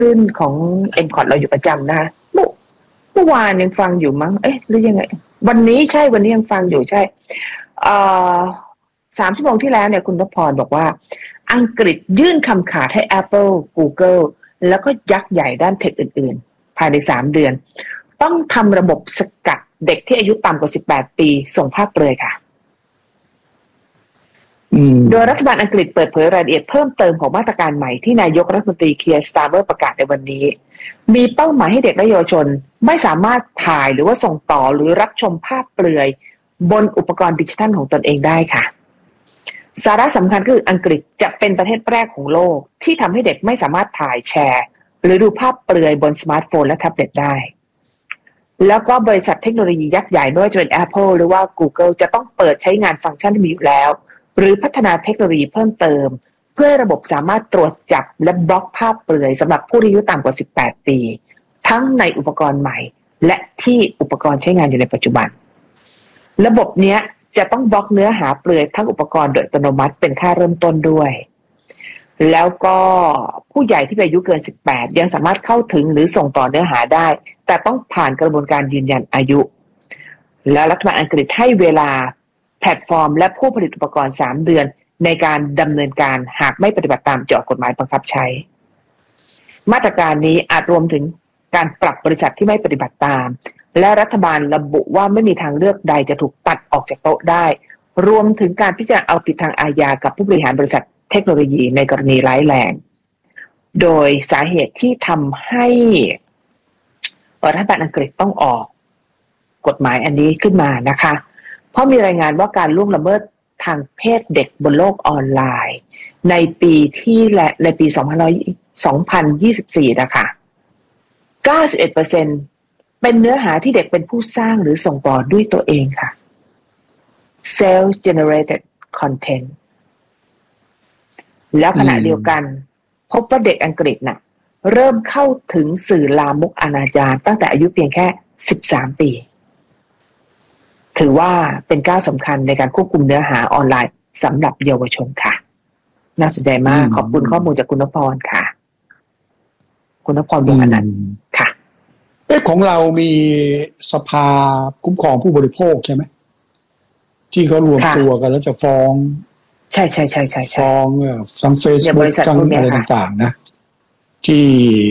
ขึ้นของเอ็มคอร์ดเราอยู่ประจำนะคะเมื่อวานยังฟังอยู่มั้งหรือยังไงวันนี้ยังฟังอยู่ใช่3 ชั่วโมงที่แล้วเนี่ยคุณนพพรบอกว่าอังกฤษยื่นคำขาดให้ Apple Google แล้วก็ยักษ์ใหญ่ด้านเทคอื่นๆภายใน3 เดือนต้องทำระบบสกัดเด็กที่อายุต่ำกว่า18 ปีส่งภาคเปลือยค่ะโดยรัฐบาลอังกฤษเปิดเผยรายละเอียดเพิ่มเติมของมาตรการใหม่ที่นายกรัฐมนตรีเคียร์สตาร์เมอร์ประกาศในวันนี้มีเป้าหมายให้เด็กและเยาวชนไม่สามารถถ่ายหรือว่าส่งต่อหรือรับชมภาพเปลือยบนอุปกรณ์ดิจิทัลของตนเองได้ค่ะสาระสำคัญคืออังกฤษจะเป็นประเทศแรกของโลกที่ทำให้เด็กไม่สามารถถ่ายแชร์หรือดูภาพเปลือยบนสมาร์ทโฟนและแท็บเล็ตได้แล้วก็บริษัทเทคโนโลยียักษ์ใหญ่ไม่ว่าจะเป็น Apple หรือว่า Google จะต้องเปิดใช้งานฟังก์ชันที่มีอยู่แล้วหรือพัฒนาเทคโนโลยีเพิ่มเติมเพื่อให้ระบบสามารถตรวจจับและบล็อกภาพเปลือยสำหรับผู้ที่อายุต่ำกว่า18 ปีทั้งในอุปกรณ์ใหม่และที่อุปกรณ์ใช้งานอยู่ในปัจจุบันระบบนี้จะต้องบล็อกเนื้อหาเปลือยทั้งอุปกรณ์โดยอัตโนมัติเป็นค่าเริ่มต้นด้วยแล้วก็ผู้ใหญ่ที่อายุเกิน18ยังสามารถเข้าถึงหรือส่งต่อเนื้อหาได้แต่ต้องผ่านกระบวนการยืนยันอายุแล้วรัฐบาลอังกฤษให้เวลาแพลตฟอร์มและผู้ผลิตอุปกรณ์3 เดือนในการดำเนินการหากไม่ปฏิบัติตามที่ออกกฎหมายบังคับใช้มาตรการนี้อาจรวมถึงการปรับบริษัทที่ไม่ปฏิบัติตามและรัฐบาลระบุว่าไม่มีทางเลือกใดจะถูกตัดออกจากโต๊ะได้รวมถึงการพิจารณาเอาผิดทางอาญากับผู้บริหารบริษัทเทคโนโลยีในกรณีร้ายแรงโดยสาเหตุที่ทำให้รัฐบาลอังกฤษต้องออกกฎหมายอันนี้ขึ้นมานะคะเพราะมีรายงานว่าการล่วงละเมิดทางเพศเด็กบนโลกออนไลน์ในปี2024นะคะ 91% เป็นเนื้อหาที่เด็กเป็นผู้สร้างหรือส่งต่อด้วยตัวเองค่ะ self-generated content แล้วขณะเดียวกันพบว่าเด็กอังกฤษน่ะเริ่มเข้าถึงสื่อลามกอนาจารตั้งแต่อายุเพียงแค่13 ปีถือว่าเป็นก้าวสำคัญในการควบคุมเนื้อหาออนไลน์สำหรับเยาวชนค่ะน่าสนใจมากขอบคุณข้อมูลจากคุณนพพรค่ะคุณนพพร วงศ์อนันต์ค่ะของเรามีสภาคุ้มครองผู้บริโภคใช่ไหมที่เขารวมตัวกันแล้วจะฟ้องใช่ฟ้องทั้งเฟซบุ๊กทั้งอะไรต่างๆนะที่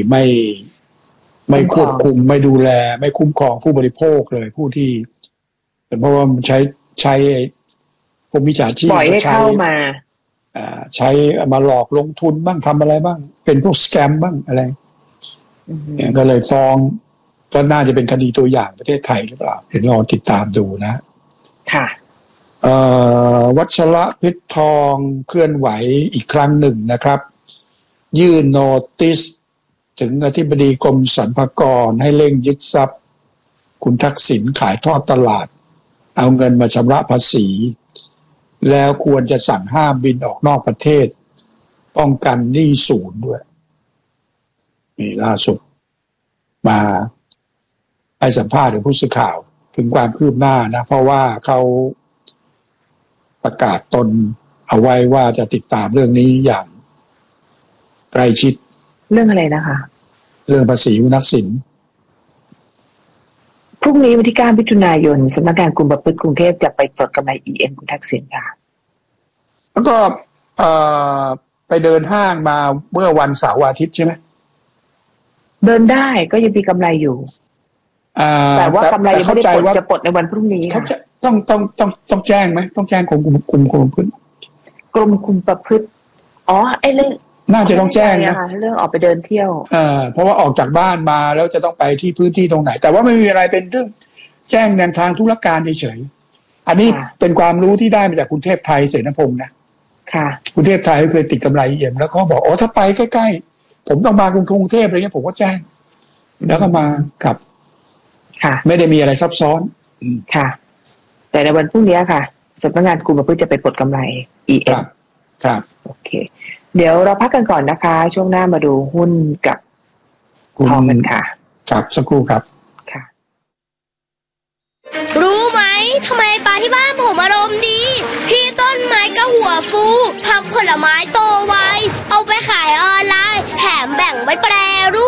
ไม่ควบคุมไม่ดูแลไม่คุ้มครองผู้บริโภคเลยผู้ที่เพราะว่ามันใช้พวกมิจฉาชีพปล่อยให้เข้ามาใช้มาหลอกลงทุนบ้างทำอะไรบ้างเป็นพวกสแกมบ้างอะไรก็เลยฟ้องก็น่าจะเป็นคดีตัวอย่างประเทศไทยหรือเปล่าเห็นลองติดตามดูนะค่ะวัชระเพชรทองเคลื่อนไหวอีกครั้งหนึ่งนะครับยื่นโนติสถึงอธิบดีกรมสรรพากรให้เร่งยึดทรัพย์คุณทักษิณขายทอดตลาดเอาเงินมาชำระภาษีแล้วควรจะสั่งห้ามบินออกนอกประเทศป้องกันหนี้ศูนย์ด้วยนี่ล่าสุดมาให้สัมภาษณ์กับผู้สื่อข่าวถึงความคืบหน้านะเพราะว่าเขาประกาศตนเอาไว้ว่าจะติดตามเรื่องนี้อย่างใกล้ชิดเรื่องอะไรนะคะเรื่องภาษีคุณทักษิณพรุ่งนี้วันที่ 9 มิถุนายนสำนักงานคุมประพฤติกรุงเทพจะไปปลดกำไร EM คุณทักษิณค่ะแล้วก็ไปเดินห้างมาเมื่อวันเสาร์อาทิตย์ใช่ไหมเดินได้ก็ยังมีกำไรอยู่แต่ว่ากำไรยังไม่ได้ปลดจะปลดในวันพรุ่งนี้เขาจะต้องแจ้งไหมต้องแจ้งกรมคุมประพฤติกรมคุมประพฤติไอ้เรื่องน่าจะต้องแจ้งนะเรื่องออกไปเดินเที่ยวเพราะว่าออกจากบ้านมาแล้วจะต้องไปที่พื้นที่ตรงไหนแต่ว่าไม่มีอะไรเป็นเรื่องแจ้งแนวทางธุรการเฉยๆอันนี้เป็นความรู้ที่ได้มาจากคุณเทพไทยเสนาพงษ์นะค่ะคุณเทพไทยเคยติดกำไรเอี่ยมแล้วเขาบอกถ้าไปใกล้ๆผมต้องมากรุงเทพอะไรเงี้ยผมก็แจ้งแล้วก็มาครับค่ะไม่ได้มีอะไรซับซ้อนค่ะแต่ในวันพรุ่งนี้ค่ะสำนักงานคุมประพฤติจะไปปลดกำไร EM ครับโอเคเดี๋ยวเราพักกันก่อนนะคะช่วงหน้ามาดูหุ้นกับทองกันค่ะครับสักครู่ครับค่ะรู้ไหมทำไมปลาที่บ้านผมอารมณ์ดีพี่ต้นไม้ก็หัวฟูผักผลไม้โตไวเอาไปขายออนไลน์แถมแบ่งไว้แปรรูป